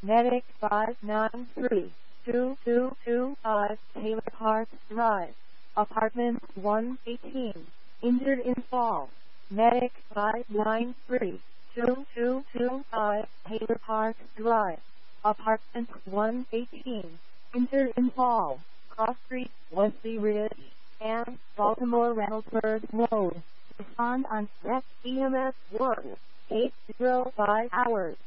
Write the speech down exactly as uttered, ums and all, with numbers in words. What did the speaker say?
Medic five nine three two two two five, Taylor Park Drive, Apartment one eighteen, injured in fall. Medic five nine three two two two five, Taylor Park Drive, Apartment one eighteen, injured in fall. Cross Street, Wesley Ridge, and Baltimore Reynoldsburg Road. Respond on S E M S one eight zero five hours.